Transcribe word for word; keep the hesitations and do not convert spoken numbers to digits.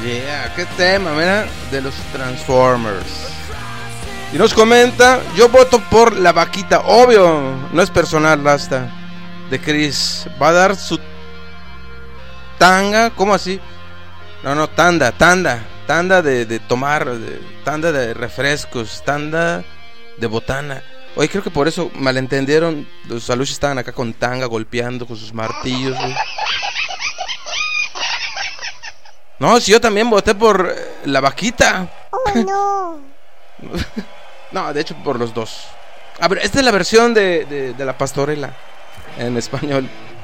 Yeah, qué tema, mira, de los Transformers. Y nos comenta, yo voto por la vaquita, obvio, no es personal, Rasta, de Chris. Va a dar su tanga, ¿cómo así? No, no, tanda, tanda, tanda de, de tomar, de, tanda de refrescos, tanda de botana. Oye, creo que por eso malentendieron, los aluches estaban acá con tanga, golpeando con sus martillos, güey. No, si yo también voté por eh, la vaquita. Oh, no. No, de hecho por los dos. A ver, esta es la versión de, de, de la pastorela en español.